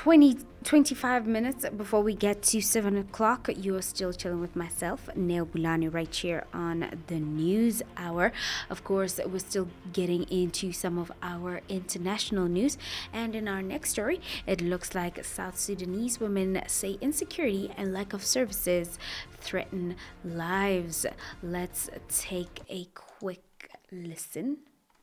25 minutes before we get to 7 o'clock. You're still chilling with myself, Neil Bulani, right here on the News Hour. Of course, we're still getting into some of our international news. And in our next story, it looks like South Sudanese women say insecurity and lack of services threaten lives. Let's take a quick listen.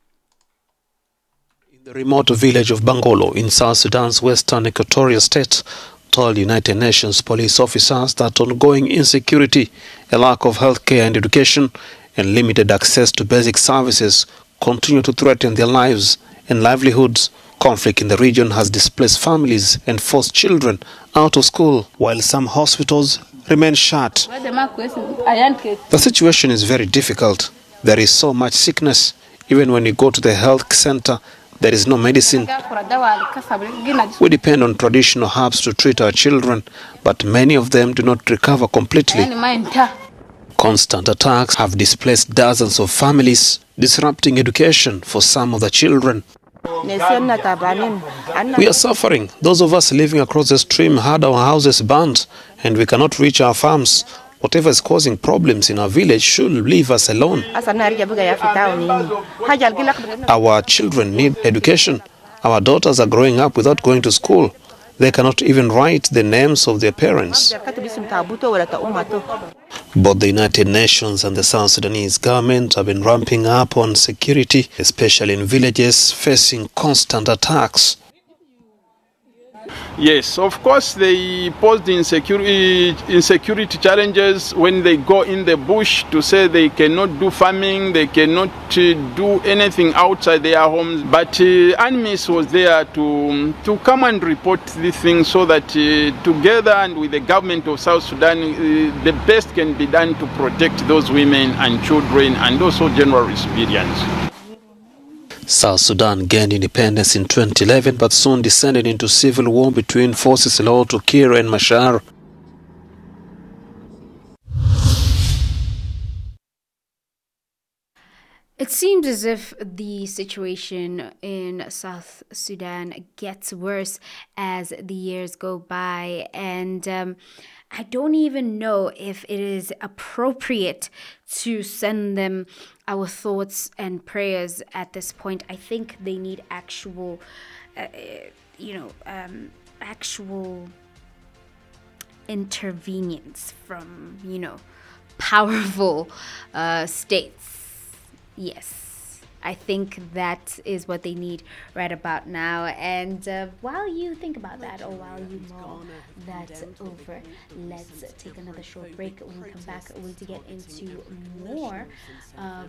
The remote village of Bangolo in South Sudan's western Equatorial State told United Nations police officers that ongoing insecurity, a lack of healthcare and education, and limited access to basic services continue to threaten their lives and livelihoods. Conflict in the region has displaced families and forced children out of school, while some hospitals remain shut. The situation is very difficult. There is so much sickness. Even when you go to the health center, there is no medicine. We depend on traditional herbs to treat our children, but many of them do not recover completely. Constant attacks have displaced dozens of families, disrupting education for some of the children. We are suffering. Those of us living across the stream had our houses burnt, and we cannot reach our farms. Whatever is causing problems in our village should leave us alone. Our children need education. Our daughters are growing up without going to school. They cannot even write the names of their parents. Both the United Nations and the South Sudanese government have been ramping up on security, especially in villages facing constant attacks. Yes, of course they pose the insecurity challenges when they go in the bush to say they cannot do farming, they cannot do anything outside their homes. But UNMISS was there to come and report these things so that together and with the government of South Sudan, the best can be done to protect those women and children and also general civilians. South Sudan gained independence in 2011 but soon descended into civil war between forces loyal to Kiir and Machar. It seems as if the situation in South Sudan gets worse as the years go by, and I don't even know if it is appropriate to send them our thoughts and prayers at this point. I think they need actual intervenience from, powerful states. Yes, I think that is what they need right about now. And while you think about that, or while you mull that over, let's take another short break. When we come back, we're going to get into more of